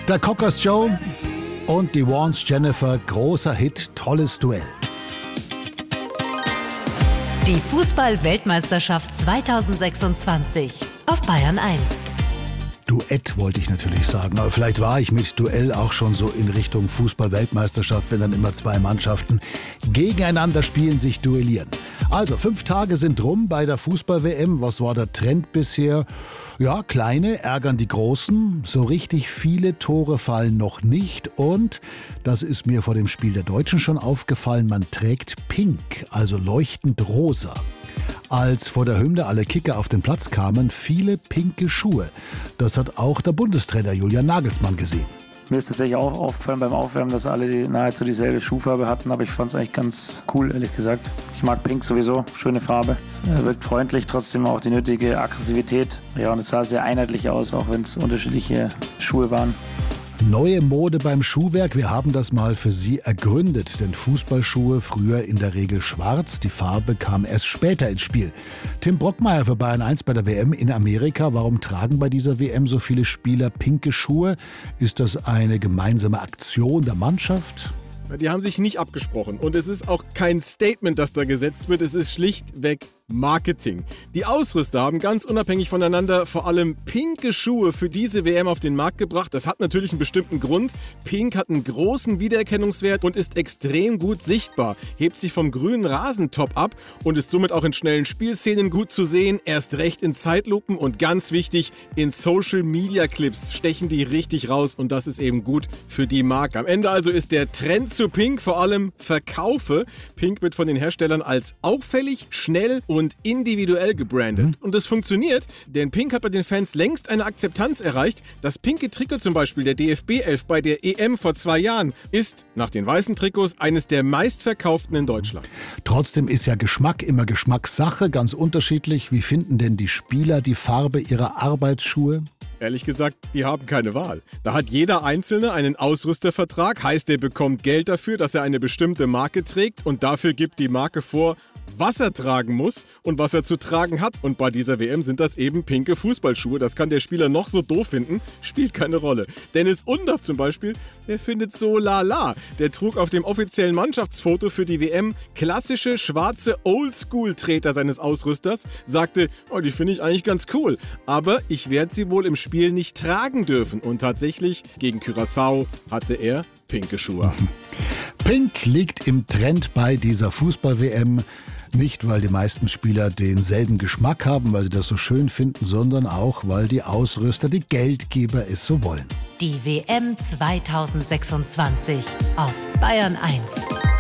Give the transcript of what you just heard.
Der Cockers Joe und die Vaughns Jennifer, großer Hit, tolles Duell. Die Fußball-Weltmeisterschaft 2026 auf Bayern 1. Duett wollte ich natürlich sagen, aber vielleicht war ich mit Duell auch schon so in Richtung Fußball-Weltmeisterschaft, wenn dann immer zwei Mannschaften gegeneinander spielen, sich duellieren. Also 5 Tage sind rum bei der Fußball-WM. Was war der Trend bisher? Ja, Kleine ärgern die Großen. So richtig viele Tore fallen noch nicht. Und, das ist mir vor dem Spiel der Deutschen schon aufgefallen, man trägt Pink, also leuchtend rosa. Als vor der Hymne alle Kicker auf den Platz kamen, viele pinke Schuhe. Das hat auch der Bundestrainer Julian Nagelsmann gesehen. Mir ist tatsächlich auch aufgefallen beim Aufwärmen, dass alle nahezu dieselbe Schuhfarbe hatten, aber ich fand es eigentlich ganz cool, ehrlich gesagt. Ich mag Pink sowieso, schöne Farbe. Wirkt freundlich, trotzdem auch die nötige Aggressivität. Ja, und es sah sehr einheitlich aus, auch wenn es unterschiedliche Schuhe waren. Neue Mode beim Schuhwerk, wir haben das mal für Sie ergründet, denn Fußballschuhe früher in der Regel schwarz, die Farbe kam erst später ins Spiel. Tim Brockmeier für Bayern 1 bei der WM in Amerika. Warum tragen bei dieser WM so viele Spieler pinke Schuhe? Ist das eine gemeinsame Aktion der Mannschaft? Die haben sich nicht abgesprochen und es ist auch kein Statement, das da gesetzt wird, es ist schlichtweg Marketing. Die Ausrüster haben ganz unabhängig voneinander vor allem pinke Schuhe für diese WM auf den Markt gebracht. Das hat natürlich einen bestimmten Grund. Pink hat einen großen Wiedererkennungswert und ist extrem gut sichtbar, hebt sich vom grünen Rasentop ab und ist somit auch in schnellen Spielszenen gut zu sehen, erst recht in Zeitlupen und ganz wichtig, in Social-Media-Clips stechen die richtig raus und das ist eben gut für die Marke. Am Ende also ist der Trend zu Pink vor allem Verkaufe. Pink wird von den Herstellern als auffällig, schnell und individuell gebrandet. Und das funktioniert, denn Pink hat bei den Fans längst eine Akzeptanz erreicht. Das pinke Trikot zum Beispiel der DFB 11 bei der EM vor 2 Jahren ist, nach den weißen Trikots, eines der meistverkauften in Deutschland. Trotzdem ist ja Geschmack immer Geschmackssache, ganz unterschiedlich. Wie finden denn die Spieler die Farbe ihrer Arbeitsschuhe? Ehrlich gesagt, die haben keine Wahl. Da hat jeder Einzelne einen Ausrüstervertrag, heißt, er bekommt Geld dafür, dass er eine bestimmte Marke trägt und dafür gibt die Marke vor, was er tragen muss und was er zu tragen hat. Und bei dieser WM sind das eben pinke Fußballschuhe. Das kann der Spieler noch so doof finden, spielt keine Rolle. Dennis Undaff zum Beispiel, der findet so lala. Der trug auf dem offiziellen Mannschaftsfoto für die WM klassische schwarze Oldschool-Treter seines Ausrüsters, sagte, oh, die finde ich eigentlich ganz cool, aber ich werde sie wohl im Spiel nicht tragen dürfen. Und tatsächlich, gegen Curaçao hatte er pinke Schuhe. Pink liegt im Trend bei dieser Fußball-WM. Nicht, weil die meisten Spieler denselben Geschmack haben, weil sie das so schön finden, sondern auch, weil die Ausrüster, die Geldgeber es so wollen. Die WM 2026 auf Bayern 1.